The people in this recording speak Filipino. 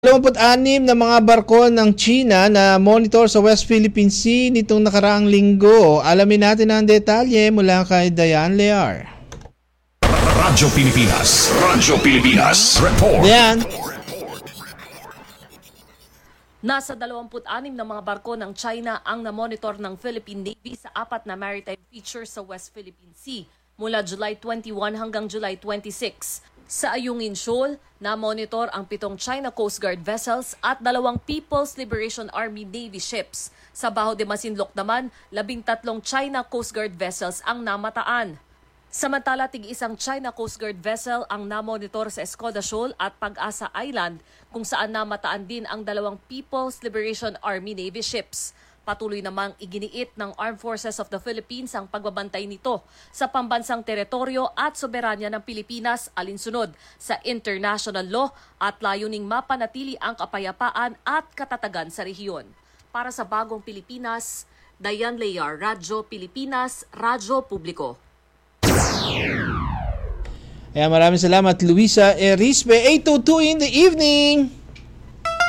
26 na mga barko ng China na monitor sa West Philippine Sea nitong nakaraang linggo. Alamin natin ang detalye mula kay Diane Lear. Radyo Pilipinas. Radyo Pilipinas. Report. Diane. Nasa 26 na mga barko ng China ang namonitor ng Philippine Navy sa 4 na maritime features sa West Philippine Sea mula July 21 hanggang July 26. Sa Ayungin Shoal, na-monitor ang 7 China Coast Guard vessels at 2 People's Liberation Army Navy ships. Sa Baho de Masinloc naman, 13 China Coast Guard vessels ang namataan. Samantala, tig-isang China Coast Guard vessel ang namonitor sa Escoda Shoal at Pag-asa Island kung saan namataan din ang 2 People's Liberation Army Navy ships. Patuloy namang iginiit ng Armed Forces of the Philippines ang pagbabantay nito sa pambansang teritoryo at soberanya ng Pilipinas alinsunod sa international law at layuning mapanatili ang kapayapaan at katatagan sa rehiyon. Para sa Bagong Pilipinas, Diane Lear, Radyo Pilipinas, Radyo Publiko. Maraming salamat, Luisa Erispe. 8:02 in the evening.